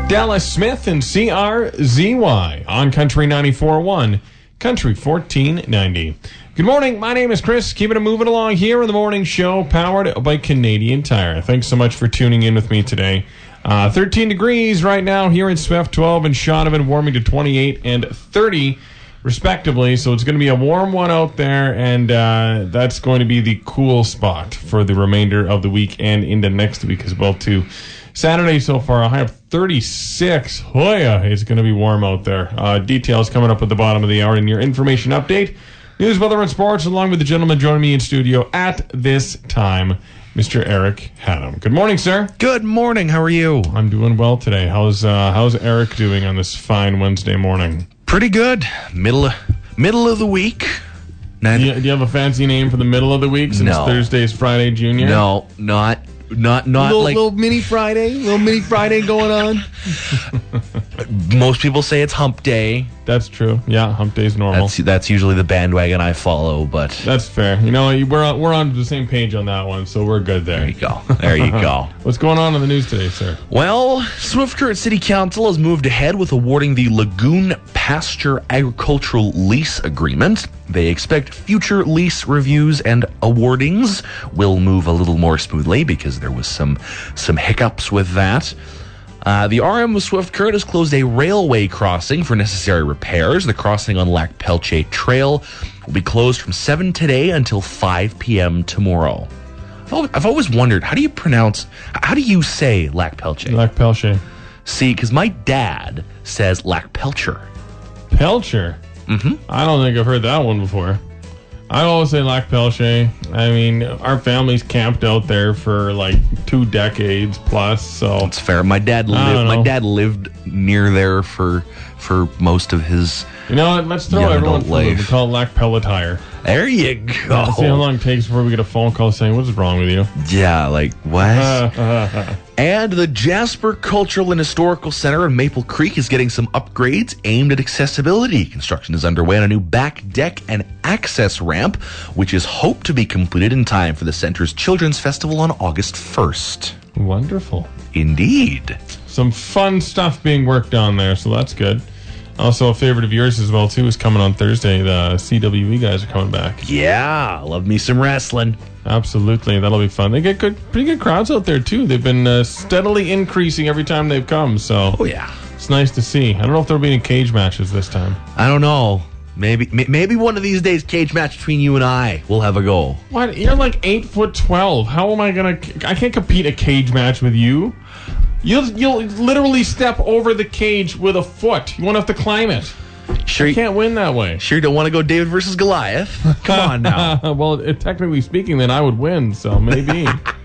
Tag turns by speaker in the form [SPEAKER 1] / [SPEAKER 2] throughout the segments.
[SPEAKER 1] Dallas Smith and CRZY on Country 94.1, Country 1490. Good morning. My name is Chris. Keeping it moving along here in the morning show, powered by Canadian Tire. Thanks so much for tuning in with me today. 13 degrees right now here in Swift, 12 in Shaunavon, warming to 28 and 30 respectively. So it's going to be a warm one out there, and that's going to be the cool spot for the remainder of the week and into next week as well too. Saturday so far, a high of 36. Oh yeah, it's going to be warm out there. Details coming up at the bottom of the hour in your information update. News, weather, and sports, along with the gentleman joining me in studio at this time, Mr. Eric Haddam. Good morning, sir.
[SPEAKER 2] Good morning. How are you?
[SPEAKER 1] I'm doing well today. How's Eric doing on this fine Wednesday morning?
[SPEAKER 2] Pretty good. Middle of the week.
[SPEAKER 1] Do you have a fancy name for the middle of the week since Thursday's Friday Junior?
[SPEAKER 2] No, not
[SPEAKER 1] little mini Friday going on.
[SPEAKER 2] Most people say it's Hump Day.
[SPEAKER 1] That's true. Yeah, Hump Day's normal.
[SPEAKER 2] That's usually the bandwagon I follow, but
[SPEAKER 1] that's fair. You know, we're on the same page on that one, so we're good there.
[SPEAKER 2] There you go.
[SPEAKER 1] What's going on in the news today, sir?
[SPEAKER 2] Well, Swift Current City Council has moved ahead with awarding the Lagoon Pasture Agricultural Lease Agreement. They expect future lease reviews and awardings will move a little more smoothly because there was some hiccups with that. The RM of Swift Current has closed a railway crossing for necessary repairs. The crossing on Lac Pelche Trail will be closed from 7 today until 5 p.m. tomorrow. I've always wondered, how do you say Lac Pelche?
[SPEAKER 1] Lac Pelche.
[SPEAKER 2] See, because my dad says Lac Pelcher.
[SPEAKER 1] Pelcher? Mm-hmm. I don't think I've heard that one before. I always say Lac Pelche. I mean, our family's camped out there for like 2 decades plus, so
[SPEAKER 2] that's fair. My dad lived near there for most of his.
[SPEAKER 1] You know what? Let's throw everyone for it. We call it Lac Pelletire.
[SPEAKER 2] There you go.
[SPEAKER 1] Yeah, see how long it takes before we get a phone call saying, "What's wrong with you?"
[SPEAKER 2] Yeah, like what? And the Jasper Cultural and Historical Center in Maple Creek is getting some upgrades aimed at accessibility. Construction is underway on a new back deck and access ramp, which is hoped to be completed in time for the center's Children's Festival on August 1st.
[SPEAKER 1] Wonderful.
[SPEAKER 2] Indeed.
[SPEAKER 1] Some fun stuff being worked on there, so that's good. Also, a favorite of yours as well, too, is coming on Thursday. The CWE guys are coming back.
[SPEAKER 2] Yeah, love me some wrestling.
[SPEAKER 1] Absolutely, that'll be fun. They get pretty good crowds out there, too. They've been steadily increasing every time they've come, so
[SPEAKER 2] yeah,
[SPEAKER 1] it's nice to see. I don't know if there'll be any cage matches this time.
[SPEAKER 2] I don't know. Maybe one of these days, cage match between you and I will have a go.
[SPEAKER 1] What? You're like 8'12". How am I gonna? I can't compete a cage match with you. You'll literally step over the cage with a foot. You won't have to climb it.
[SPEAKER 2] Sure,
[SPEAKER 1] you can't win that way.
[SPEAKER 2] Sure, you don't want to go David versus Goliath? Come on now.
[SPEAKER 1] Well, technically speaking, then I would win. So maybe.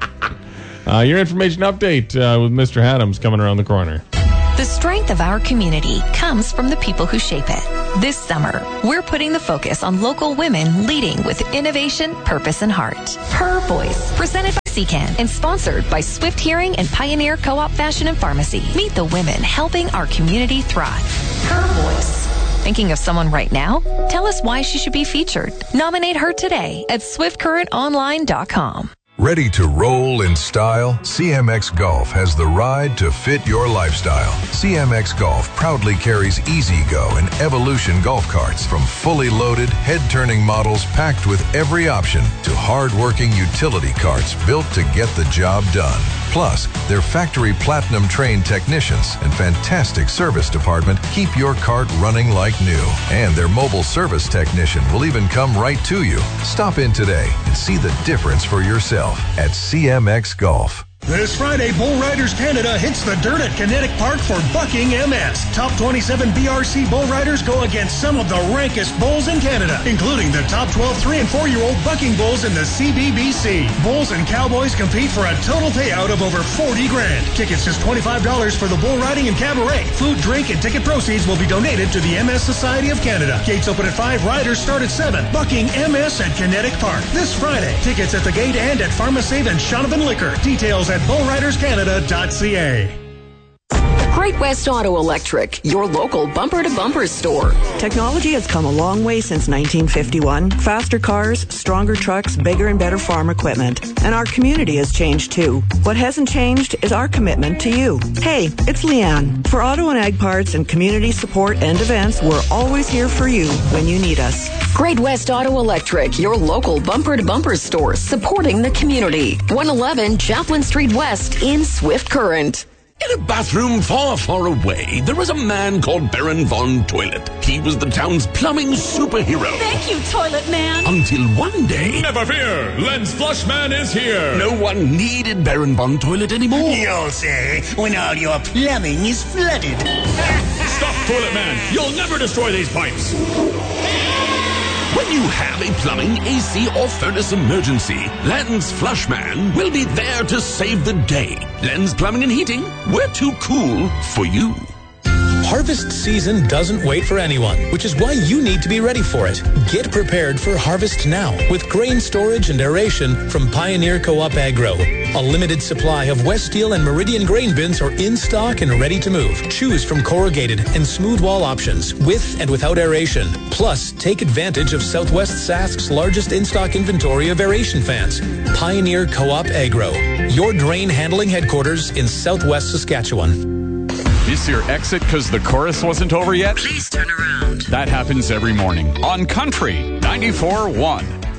[SPEAKER 1] Your information update with Mr. Haddam's coming around the corner.
[SPEAKER 3] The strength of our community comes from the people who shape it. This summer, we're putting the focus on local women leading with innovation, purpose, and heart. Her Voice, presented by CCAN and sponsored by Swift Hearing and Pioneer Co-op Fashion and Pharmacy. Meet the women helping our community thrive. Her Voice. Thinking of someone right now? Tell us why she should be featured. Nominate her today at swiftcurrentonline.com.
[SPEAKER 4] Ready to roll in style? CMX Golf has the ride to fit your lifestyle. CMX Golf proudly carries E-Z-Go and Evolution golf carts, from fully loaded, head-turning models packed with every option to hard-working utility carts built to get the job done. Plus, their factory platinum-trained technicians and fantastic service department keep your cart running like new. And their mobile service technician will even come right to you. Stop in today and see the difference for yourself at CMX Golf.
[SPEAKER 5] This Friday, Bull Riders Canada hits the dirt at Kinetic Park for Bucking MS. Top 27 BRC Bull Riders go against some of the rankest bulls in Canada, including the top 12 3- and 4-year-old bucking bulls in the CBBC. Bulls and cowboys compete for a total payout of over $40 grand. Tickets just $25 for the bull riding and cabaret. Food, drink, and ticket proceeds will be donated to the MS Society of Canada. Gates open at 5, riders start at 7. Bucking MS at Kinetic Park this Friday. Tickets at the gate and at PharmaSave and Shaunavon Liquor. Details at bullriderscanada.ca.
[SPEAKER 6] Great West Auto Electric, your local bumper-to-bumper store.
[SPEAKER 7] Technology has come a long way since 1951. Faster cars, stronger trucks, bigger and better farm equipment. And our community has changed too. What hasn't changed is our commitment to you. Hey, it's Leanne. For auto and ag parts and community support and events, we're always here for you when you need us.
[SPEAKER 6] Great West Auto Electric, your local bumper-to-bumper store supporting the community. 111 Chaplin Street West in Swift Current.
[SPEAKER 8] In a bathroom far, far away, there was a man called Baron Von Toilet. He was the town's plumbing superhero.
[SPEAKER 9] Thank you, Toilet Man.
[SPEAKER 8] Until one day...
[SPEAKER 10] Never fear! Lens Flushman is here!
[SPEAKER 8] No one needed Baron Von Toilet anymore.
[SPEAKER 11] You'll say, when all your plumbing is flooded.
[SPEAKER 10] Stop, Toilet Man! You'll never destroy these pipes!
[SPEAKER 8] When you have a plumbing, AC, or furnace emergency, Lens Flushman will be there to save the day. Lens Plumbing and Heating, we're too cool for you.
[SPEAKER 12] Harvest season doesn't wait for anyone, which is why you need to be ready for it. Get prepared for harvest now with grain storage and aeration from Pioneer Co-op Agro. A limited supply of West Steel and Meridian grain bins are in stock and ready to move. Choose from corrugated and smooth wall options with and without aeration. Plus, take advantage of Southwest Sask's largest in-stock inventory of aeration fans. Pioneer Co-op Agro, your drain handling headquarters in Southwest Saskatchewan.
[SPEAKER 13] Miss your exit because the chorus wasn't over yet?
[SPEAKER 14] Please turn around.
[SPEAKER 13] That happens every morning on Country 94.1.